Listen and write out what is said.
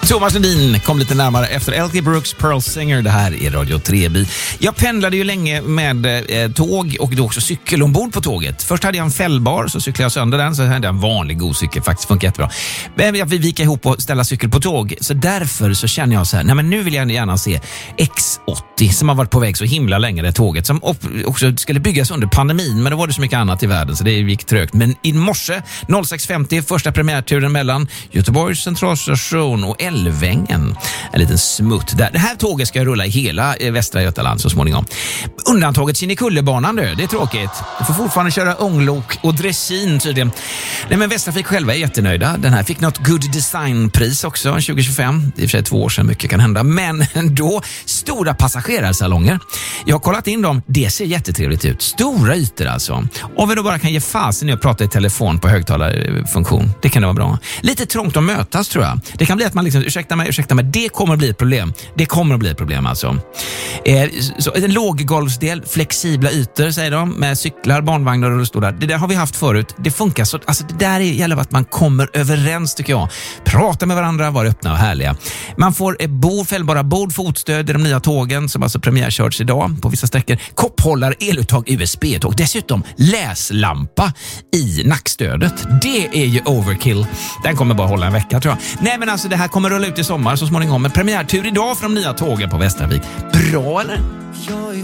Thomas Lundin kom lite närmare efter Elkie Brooks Pearl Singer. Det här är Radio 3B. Jag pendlade ju länge med tåg och då också cykel ombord på tåget. Först hade jag en fällbar, så cyklade jag sönder den. Så hade jag en vanlig god cykel, faktiskt funkar jättebra. Men jag vill vika ihop och ställa cykel på tåg. Så därför så känner jag så här, nej men nu vill jag gärna se X80 som har varit på väg så himla länge, det tåget. Som också skulle byggas under pandemin, men då var det så mycket annat i världen så det gick trögt. Men i morse 06.50 första premiärturen mellan Göteborgs centralstation och Älvängen. En liten smutt där. Det här tåget ska rulla i hela Västra Götaland så småningom. Undantaget Kinnekullebanan det är tråkigt. Du får fortfarande köra ånglok och dressin tydligen. Nej, men Västtrafik själva är jättenöjda. Den här fick något Good Design-pris också 2025. Det är i och för sig 2 år sedan, mycket kan hända. Men ändå stora passagerarsalonger. Jag har kollat in dem. Det ser jättetrevligt ut. Stora ytor alltså. Om vi då bara kan ge fasen och prata i telefon på högtalarfunktion. Det kan det vara bra. Lite trångt att mötas tror jag. Det kan bli att man liksom, ursäkta mig, det kommer att bli ett problem. Det kommer att bli ett problem alltså. Så en låggolvsdel, flexibla ytor säger de, med cyklar, barnvagnar och rullstolar. Det där har vi haft förut. Det funkar så, alltså det där gäller att man kommer överens tycker jag. Prata med varandra, vara öppna och härliga. Man får fällbara bord, fotstöd i de nya tågen som alltså premiärkörts idag på vissa sträckor. Kopphållare, eluttag, USB-tåg. Dessutom läslampa i nackstödet. Det är ju overkill. Den kommer bara hålla en vecka tror jag. Nej men alltså det här kommer rulla ut i sommar så småningom. En premiärtur idag för de nya tågen på Västtrafik. Bra eller? Jag är